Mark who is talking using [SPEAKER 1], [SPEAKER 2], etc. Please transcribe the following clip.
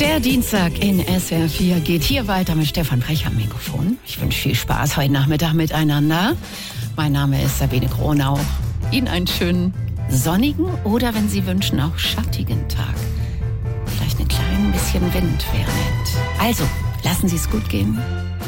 [SPEAKER 1] Der Dienstag in SWR4 geht hier weiter mit Stefan Brecher am Mikrofon. Ich wünsche viel Spaß heute Nachmittag miteinander. Mein Name ist Sabine Gronau. Ihnen einen schönen sonnigen oder, wenn Sie wünschen, auch schattigen Tag. Vielleicht ein klein bisschen Wind wäre nett. Also, lassen Sie es gut gehen.